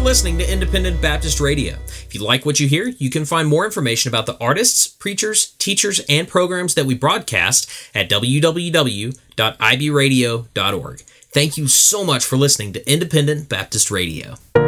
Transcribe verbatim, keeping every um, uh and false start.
listening to Independent Baptist Radio. If you like what you hear, you can find more information about the artists, preachers, teachers, and programs that we broadcast at w w w dot i b radio dot org. Thank you so much for listening to Independent Baptist Radio.